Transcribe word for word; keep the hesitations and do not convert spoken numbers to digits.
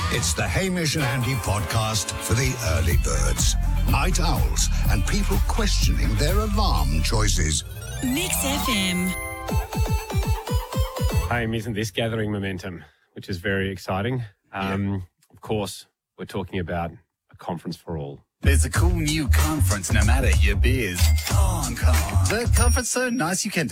It's the Hamish and Andy podcast for the early birds, night owls, and people questioning their alarm choices. Mix F M. Hame, isn't this gathering momentum, which is very exciting? Um, Yeah. Of course, we're talking about a conference for all. There's a cool new conference no matter your biz. Con, con. The conference so nice you can